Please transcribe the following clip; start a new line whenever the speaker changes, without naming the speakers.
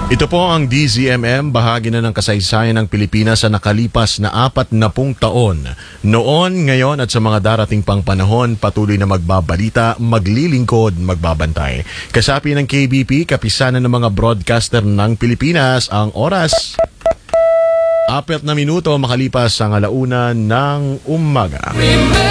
Ito po ang DZMM, bahagi na ng kasaysayan ng Pilipinas sa nakalipas na 40 taon. Noon, ngayon at sa mga darating pang panahon, patuloy na magbabalita, maglilingkod, magbabantay. Kasapi ng KBP, kapisanan ng mga broadcaster ng Pilipinas, ang oras 4 na minuto makalipas ang 1:00 ng umaga.